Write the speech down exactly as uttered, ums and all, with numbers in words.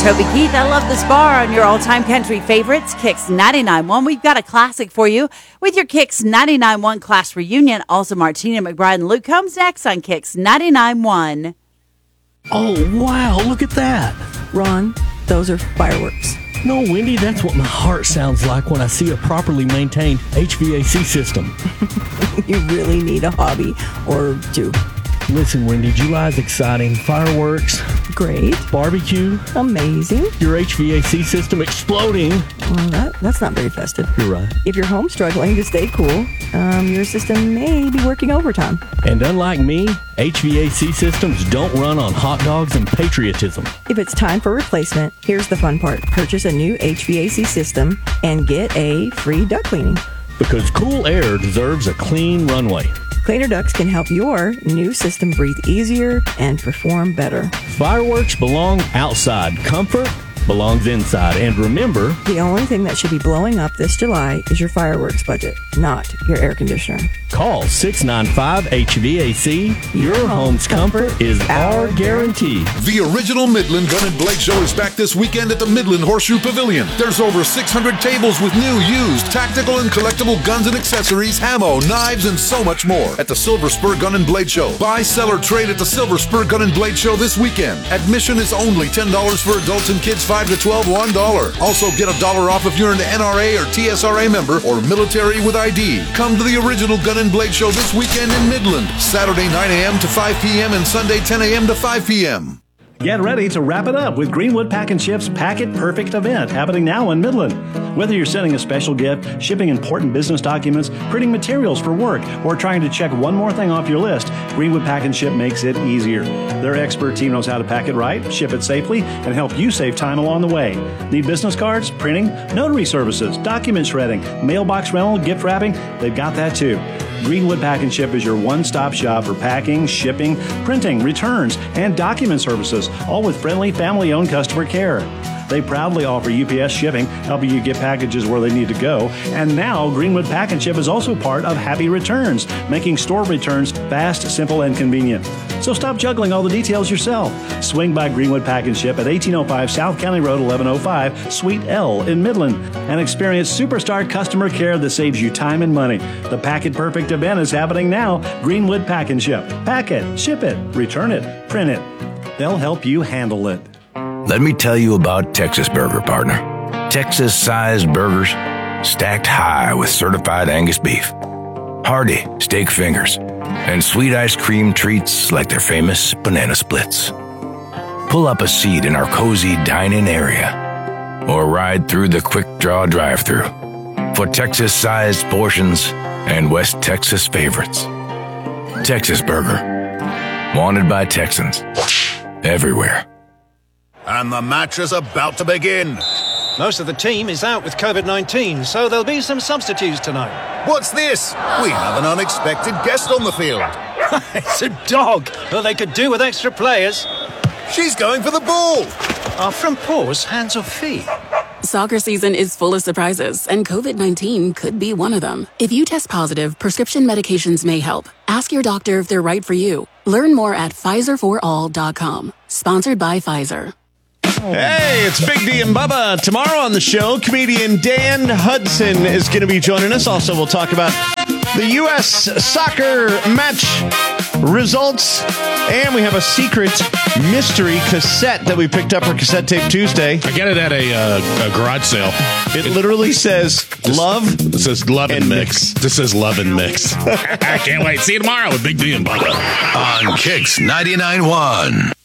Toby Keith. I love this bar on your all-time country favorites, Kicks ninety-nine point one. We've got a classic for you with your Kicks ninety-nine point one class reunion. Also, Martina McBride and Luke Combs next on Kicks ninety-nine point one. Oh, wow, look at that. Ron, those are fireworks. No, Wendy, that's what my heart sounds like when I see a properly maintained H V A C system. You really need a hobby or two. Listen, Wendy, July's exciting. Fireworks. Great. Barbecue. Amazing. Your H V A C system exploding. Well, that, that's not very festive. You're right. If you're home struggling to stay cool, um, your system may be working overtime. And unlike me, H V A C systems don't run on hot dogs and patriotism. If it's time for replacement, here's the fun part. Purchase a new H V A C system and get a free duct cleaning. Because cool air deserves a clean runway. Cleaner ducts can help your new system breathe easier and perform better. Fireworks belong outside. Comfort belongs inside. And remember, the only thing that should be blowing up this July is your fireworks budget, not your air conditioner. Call six nine five H V A C. Your home's comfort is our guarantee. The original Midland Gun and Blade Show is back this weekend at the Midland Horseshoe Pavilion. There's over six hundred tables with new, used, tactical, and collectible guns and accessories, ammo, knives, and so much more at the Silver Spur Gun and Blade Show. Buy, sell, or trade at the Silver Spur Gun and Blade Show this weekend. Admission is only ten dollars for adults and kids five to twelve, one dollar. Also get a dollar off if you're an N R A or T S R A member or military with I D. Come to the original Gun and Blade Show this weekend in Midland. Saturday nine a.m. to five p.m. and Sunday ten a.m. to five p.m. Get ready to wrap it up with Greenwood Pack and Ship's Pack It Perfect event happening now in Midland. Whether you're sending a special gift, shipping important business documents, printing materials for work, or trying to check one more thing off your list, Greenwood Pack and Ship makes it easier. Their expert team knows how to pack it right, ship it safely, and help you save time along the way. Need business cards, printing, notary services, document shredding, mailbox rental, gift wrapping? They've got that too. Greenwood Pack and Ship is your one-stop shop for packing, shipping, printing, returns, and document services, all with friendly, family-owned customer care. They proudly offer U P S shipping, helping you get packages where they need to go. And now, Greenwood Pack and Ship is also part of Happy Returns, making store returns fast, simple, and convenient. So stop juggling all the details yourself. Swing by Greenwood Pack and Ship at eighteen oh five South County Road, eleven oh five, Suite L in Midland, and experience superstar customer care that saves you time and money. The Pack It Perfect event is happening now. Greenwood Pack and Ship. Pack it, ship it, return it, print it. They'll help you handle it. Let me tell you about Texas Burger, partner. Texas-sized burgers stacked high with certified Angus beef, hearty steak fingers, and sweet ice cream treats like their famous banana splits. Pull up a seat in our cozy dine-in area or ride through the quick-draw drive-thru for Texas-sized portions and West Texas favorites. Texas Burger. Wanted by Texans. Everywhere. And the match is about to begin. Most of the team is out with covid nineteen, so there'll be some substitutes tonight. What's this? We have an unexpected guest on the field. It's a dog, but they could do with extra players. She's going for the ball. Are from paws, hands or feet? Soccer season is full of surprises, and covid nineteen could be one of them. If you test positive, prescription medications may help. Ask your doctor if they're right for you. Learn more at Pfizer for all dot com. Sponsored by Pfizer. Hey, it's Big D and Bubba. Tomorrow on the show, comedian Dan Hudson is going to be joining us. Also, we'll talk about the U S soccer match results, and we have a secret mystery cassette that we picked up for Cassette Tape Tuesday. I got it at a, uh, a garage sale. It, it literally says just, love. It says love and, and mix. mix. This says love and mix. I can't wait. See you tomorrow with Big D and Bubba on Kicks ninety-nine point one.